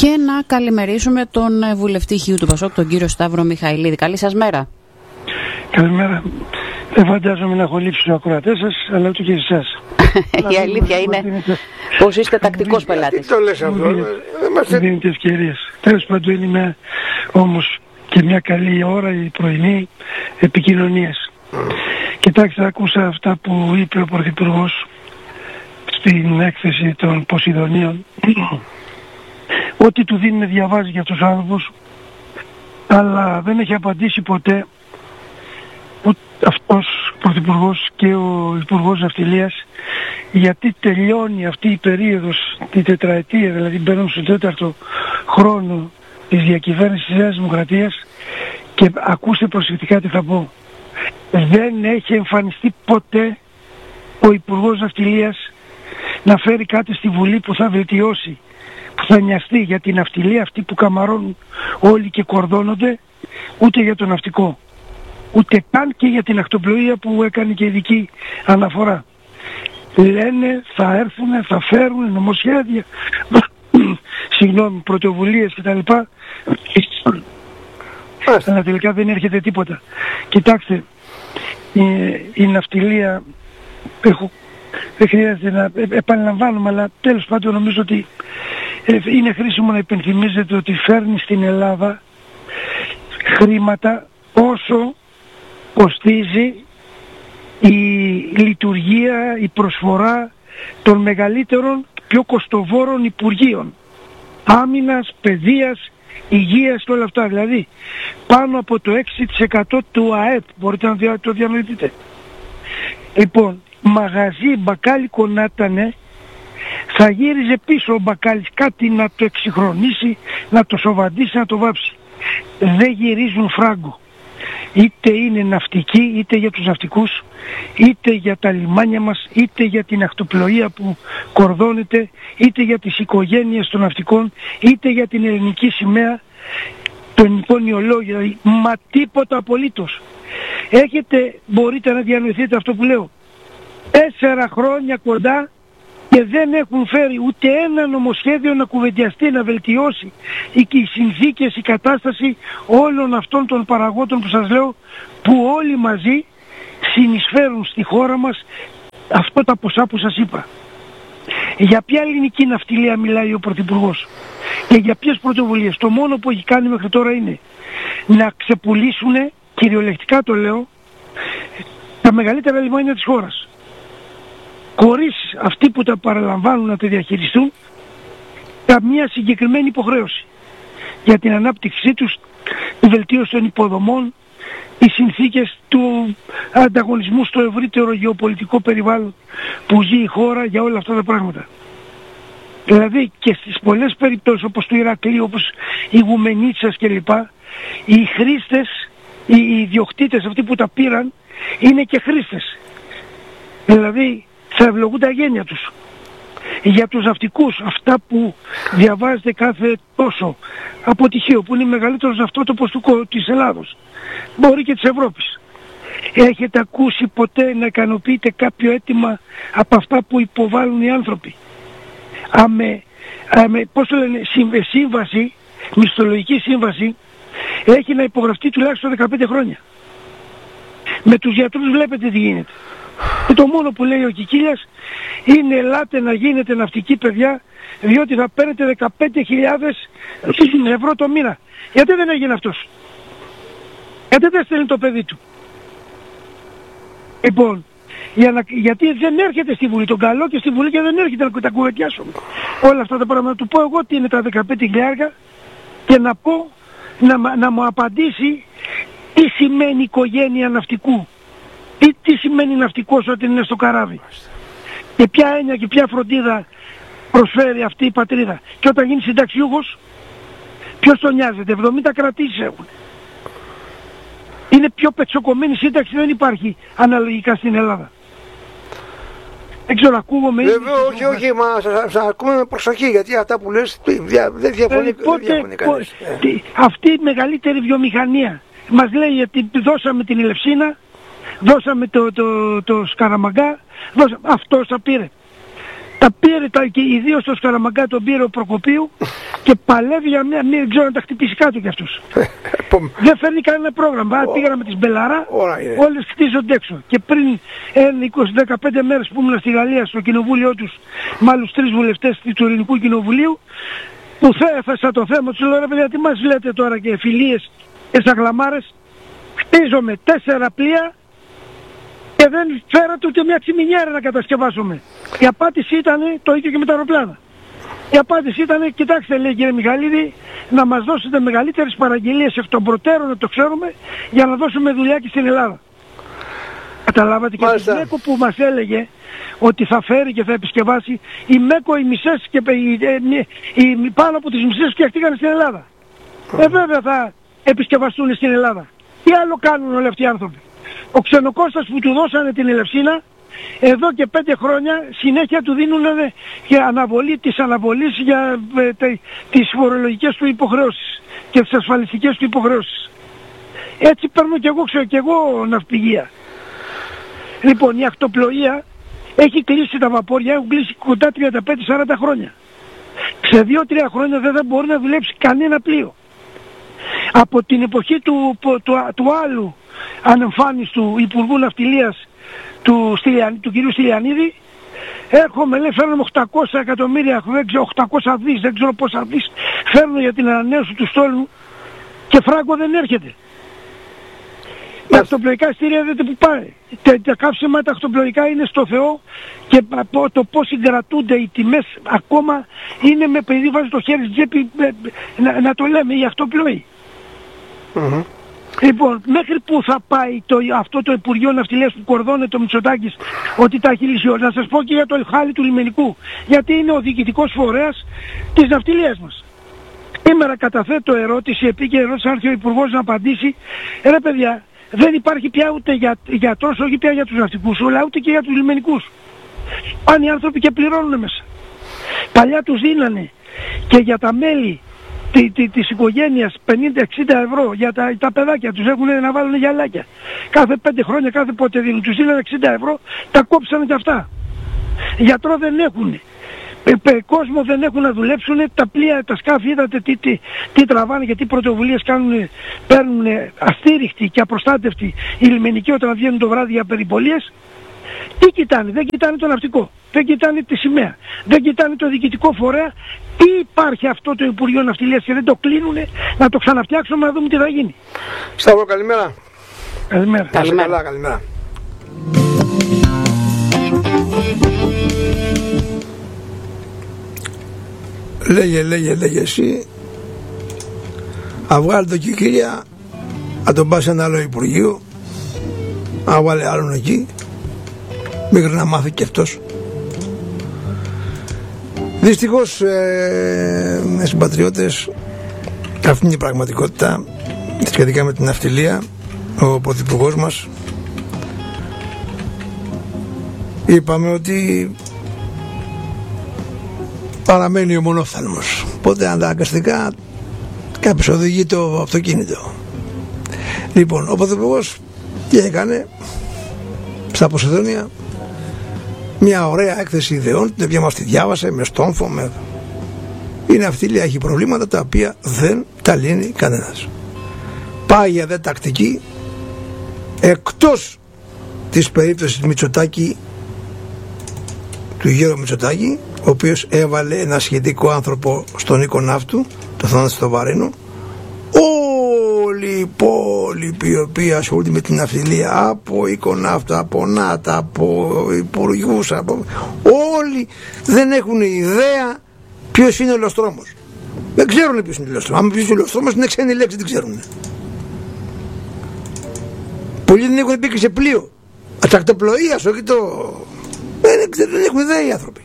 Και να καλημερίσουμε τον βουλευτή Χίου του Πασόκ, τον κύριο Σταύρο Μιχαηλίδη. Καλή σας μέρα. Καλημέρα. Δεν φαντάζομαι να έχω λείψει τους ακροατές σας, αλλά ούτε και εσάς. Η αλήθεια είναι πως είστε τακτικός πελάτης. Τι το λες αυτό, δεν δίνετε ευκαιρίες. Τέλος πάντων είναι όμως και μια καλή ώρα η πρωινή επικοινωνίας. Κοιτάξτε, άκουσα αυτά που είπε ο Πρωθυπουργός στην έκθεση των Ποσειδονίων. Ό,τι του δίνει διαβάζει για τους άνθρωπους, αλλά δεν έχει απαντήσει ποτέ αυτός ο Πρωθυπουργός και ο Υπουργός Ναυτιλίας γιατί τελειώνει αυτή η περίοδος, τη τετραετία, δηλαδή μπαίνουμε στο τέταρτο χρόνο της διακυβέρνησης της Νέας Δημοκρατίας, και ακούστε προσεκτικά τι θα πω. Δεν έχει εμφανιστεί ποτέ ο Υπουργός Ναυτιλίας να φέρει κάτι στη Βουλή που θα βελτιώσει, που θα νοιαστεί για την ναυτιλία αυτή που καμαρώνουν όλοι και κορδώνονται, ούτε για το ναυτικό, ούτε καν και για την ακτοπλοεία που έκανε και ειδική αναφορά. Λένε θα έρθουν, θα φέρουν νομοσχέδια, πρωτοβουλίες κτλ. Αλλά τελικά δεν έρχεται τίποτα. Κοιτάξτε, η ναυτιλία, δεν χρειάζεται να επαναλαμβάνουμε, αλλά τέλος πάντων νομίζω ότι είναι χρήσιμο να υπενθυμίζετε ότι φέρνει στην Ελλάδα χρήματα όσο κοστίζει η λειτουργία, η προσφορά των μεγαλύτερων, πιο κοστοβόρων υπουργείων άμυνας, παιδείας, υγείας και όλα αυτά. Δηλαδή πάνω από το 6% του ΑΕΠ, μπορείτε να το διανοηθείτε. Λοιπόν, μαγαζί μπακάλικο να ήταν, θα γύριζε πίσω ο μπακάλις κάτι να το εξυγχρονίσει, να το σοβαντήσει, να το βάψει. Δεν γυρίζουν φράγκο. Είτε είναι ναυτικοί, είτε για τους ναυτικούς, είτε για τα λιμάνια μας, είτε για την ακτοπλοεία που κορδώνεται, είτε για τις οικογένειες των ναυτικών, είτε για την ελληνική σημαία, το ελληνικό νεολόγιο, δηλαδή, μα τίποτα απολύτως. Μπορείτε να διανοηθείτε αυτό που λέω. 4 χρόνια κοντά και δεν έχουν φέρει ούτε ένα νομοσχέδιο να κουβεντιαστεί, να βελτιώσει οι συνθήκες, η κατάσταση όλων αυτών των παραγόντων που σας λέω, που όλοι μαζί συνεισφέρουν στη χώρα μας αυτά τα ποσά που σας είπα. Για ποια ελληνική ναυτιλία μιλάει ο Πρωθυπουργός και για ποιες πρωτοβουλίες? Το μόνο που έχει κάνει μέχρι τώρα είναι να ξεπουλήσουν, κυριολεκτικά το λέω, τα μεγαλύτερα λιμάνια της χώρας, χωρίς αυτοί που τα παραλαμβάνουν να τα διαχειριστούν καμία συγκεκριμένη υποχρέωση για την ανάπτυξή τους, τη βελτίωση των υποδομών, οι συνθήκες του ανταγωνισμού στο ευρύτερο γεωπολιτικό περιβάλλον που ζει η χώρα, για όλα αυτά τα πράγματα. Δηλαδή και στις πολλές περιπτώσεις όπως του Ηρακλείου, όπως η Γουμενίτσας κλπ, οι χρήστες, οι ιδιοκτήτες αυτοί που τα πήραν είναι και χρήστες. Δηλαδή θα ευλογούν τα γένεια τους. Για τους ναυτικούς, αυτά που διαβάζετε κάθε τόσο από τυχαίο, που είναι μεγαλύτερος ναυτότοπος της Ελλάδος, μπορεί και της Ευρώπης, έχετε ακούσει ποτέ να ικανοποιείτε κάποιο αίτημα από αυτά που υποβάλλουν οι άνθρωποι? Πώς το λένε, σύμβαση, μισθολογική σύμβαση έχει να υπογραφτεί τουλάχιστον 15 χρόνια. Με τους γιατρούς βλέπετε τι γίνεται. Και το μόνο που λέει ο Κικίλιας είναι ελάτε να γίνετε ναυτικοί παιδιά, διότι θα παίρνετε 15.000 ευρώ το μήνα. Γιατί δεν έγινε αυτός? Γιατί δεν στέλνει το παιδί του? Λοιπόν, γιατί δεν έρχεται στη Βουλή, τον καλό και στη Βουλή, και δεν έρχεται να τα κουβεντιάσουμε όλα αυτά τα πράγματα. Του πω εγώ τι είναι τα 15.000 και να μου απαντήσει τι σημαίνει οικογένεια ναυτικού. Τι σημαίνει ναυτικός όταν είναι στο καράβι και ποια έννοια και ποια φροντίδα προσφέρει αυτή η πατρίδα. Και όταν γίνει συνταξιούχος, ποιος τον νοιάζεται? 70 κρατήσεις έχουν. Είναι πιο πετσοκομμένη σύνταξη, δεν υπάρχει αναλογικά στην Ελλάδα. Δεν ξέρω, ακούγομαι. Όχι, μα σας ακούμε με προσοχή, γιατί αυτά που λες δεν διαφωνεί κανείς. Αυτή η μεγαλύτερη βιομηχανία μας λέει ότι δώσαμε την Ελευσίνα, δώσαμε το Σκαραμαγκά, αυτός τα πήρε. Τα πήρε και ιδίως στο Σκαραμαγκά τον πήρε ο Προκοπίου και παλεύει για μια, δεν ξέρω να τα χτυπήσει κάτω κι αυτός. Δεν φέρνει κανένα πρόγραμμα. Πήγαμε τη Μπελαρά, όλες χτίζονται έξω. Και πριν 15 μέρες που ήμουν στη Γαλλία στο κοινοβούλιο τους με άλλους 3 βουλευτές του Ελληνικού Κοινοβουλίου, που έθεσα το θέμα, τους λέω ρε παιδιά, τι μας λέτε τώρα και φιλίες και σαγλαμάρες, χτίζομαι 4 πλοία και δεν φέρατε ούτε μια τσιμινιέρα να κατασκευάσουμε. Η απάντηση ήταν το ίδιο και με τα αεροπλάνα. Η απάντηση ήταν, κοιτάξτε λέει κύριε Μιχαλίδη, να μας δώσετε μεγαλύτερες παραγγελίες εκ των προτέρων, να το ξέρουμε, για να δώσουμε δουλειά και στην Ελλάδα. Καταλάβατε? Και η ΜΕΚΟ που μας έλεγε ότι θα φέρει και θα επισκευάσει, η ΜΕΚΟ οι μισές και πάνω από τις μισές φτιαχτήκαν στην Ελλάδα. Βέβαια θα επισκευαστούν στην Ελλάδα. Τι άλλο κάνουν όλοι αυτοί οι άνθρωποι? Ο Ξενοκώστας που του δώσανε την Ελευσίνα, εδώ και 5 χρόνια συνέχεια του δίνουν για αναβολή της αναβολής για τις φορολογικές του υποχρεώσεις και τις ασφαλιστικές του υποχρεώσεις. Έτσι παίρνω και εγώ ναυπηγεία. Λοιπόν, η ακτοπλοεία έχει κλείσει τα βαπόρια, έχουν κλείσει κοντά 35-40 χρόνια. Σε 2-3 χρόνια δεν θα μπορεί να δουλέψει κανένα πλοίο. Από την εποχή του άλλου ανεμφάνιστου Υπουργού Ναυτιλίας του κυρίου Στυλιανίδη, έρχομαι, λέει, φέρνουμε 800 εκατομμύρια, 800 δις, δεν ξέρω πόσα δις φέρνω για την ανανέωση του στόλου και φράγκο δεν έρχεται. Τα ακτοπλοϊκά εισιτήρια δείτε που πάει. Τα καύσιμα τα ακτοπλοϊκά είναι στο Θεό και το πώς συγκρατούνται οι τιμές ακόμα είναι με παιδί βάζει το χέρι στην τσέπη, να το λέμε, οι ακτοπλοϊκοί. Λοιπόν, μέχρι που θα πάει αυτό το Υπουργείο Ναυτιλίας που κορδώνεται το Μητσοτάκης ότι τα έχει λύσει όλα? Να σας πω και για το χάλι του λιμενικού, γιατί είναι ο διοικητικός φορέας της ναυτιλίας μας. Σήμερα καταθέτω ερώτηση, επίκαιρη ερώτηση, αν έρθει ο Υπουργός να απαντήσει. Ρε παιδιά, δεν υπάρχει πια ούτε γιατρός, όχι πια για τους ναυτικούς, αλλά ούτε και για τους λιμενικούς. Πάνε οι άνθρωποι και πληρώνουν μέσα. Παλιά τους δίνανε και για τα μέλη της οικογένειας 50-60 ευρώ για τα παιδάκια τους, έχουν να βάλουν γυαλάκια. Κάθε 5 χρόνια, κάθε πότε δίνουν, τους δίνανε 60 ευρώ, τα κόψανε και αυτά. Γιατρό δεν έχουν. Κόσμο δεν έχουν να δουλέψουν, τα πλοία, τα σκάφη, είδατε τι τραβάνε και τι πρωτοβουλίες κάνουν, παίρνουν αστήριχτοι και απροστάτευτοι οι λιμενικοί όταν βγαίνουν το βράδυ για περιπολίες. Τι κοιτάνε? Δεν κοιτάνε το ναυτικό, δεν κοιτάνε τη σημαία, δεν κοιτάνε το διοικητικό φορέα. Τι υπάρχει αυτό το Υπουργείο Ναυτιλίας και δεν το κλείνουνε, να το ξαναφτιάξουμε να δούμε τι θα γίνει. Σταύρο, καλημέρα. Καλημέρα. Καλά, καλημέρα. Λέγε εσύ, βγάλει το κικίλια, να τον πας σε ένα άλλο Υπουργείο, να βάλει άλλον εκεί, μέχρι να μάθει και αυτός. Δυστυχώς με συμπατριώτες, αυτή είναι η πραγματικότητα σχετικά με την ναυτιλία. Ο Πρωθυπουργός μας είπαμε ότι παραμένει ο μονόφθαλμος, οπότε αναγκαστικά κάποιος οδηγεί το αυτοκίνητο. Λοιπόν, ο Πρωθυπουργός τι έκανε? Στα Ποσειδόνια μια ωραία έκθεση ιδεών, την οποία μας τη διάβασε με στόμφο, η ναυτιλία έχει προβλήματα τα οποία δεν τα λύνει κανένας. Πάει για δε τακτική, εκτός της περίπτωσης Μητσοτάκη, του Γιώργου Μητσοτάκη, ο οποίος έβαλε ένα σχετικό άνθρωπο στον οίκο ναύτου, το Θανάση στο Βαρύνο. Όλοι οι υπόλοιποι οι οποίοι ασχολούνται με την ναυτιλία, από οίκοναύτα, από ΝΑΤΑ, από υπουργούς, όλοι δεν έχουν ιδέα ποιος είναι ο Λοστρόμος. Δεν ξέρουν ποιος είναι ο Λοστρόμος. Αν ποιος είναι ο Λοστρόμος είναι ξένη λέξη, δεν ξέρουν. Πολλοί δεν έχουν μπει και σε πλοίο ατακτοπλοείας, όχι το... δεν έχουν ιδέα οι άνθρωποι.